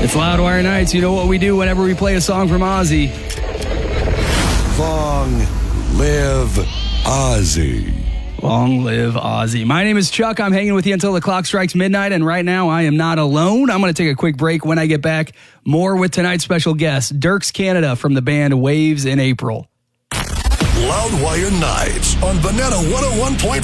It's Loudwire Nights. You know what we do whenever we play a song from Ozzy. Long live Ozzy. Long live Ozzy. My name is Chuck. I'm hanging with you until the clock strikes midnight, and right now I am not alone. I'm going to take a quick break. When I get back, more with tonight's special guest, Dierks Canada from the band Waves in April. Loudwire Nights on Banana 101.5.